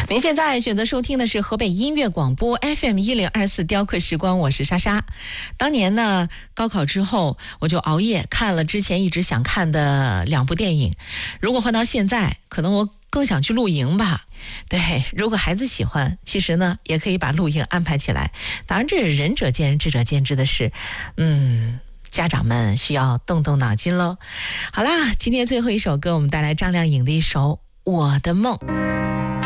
您现在选择收听的是河北音乐广播 FM1024雕刻时光，我是莎莎。当年呢，高考之后我就熬夜看了之前一直想看的2部电影。如果换到现在，可能我更想去露营吧。对，如果孩子喜欢，其实呢也可以把露营安排起来。当然这是仁者见仁，智者见智的事。家长们需要动动脑筋喽。好啦，今天最后一首歌，我们带来张靓颖的一首《我的梦》。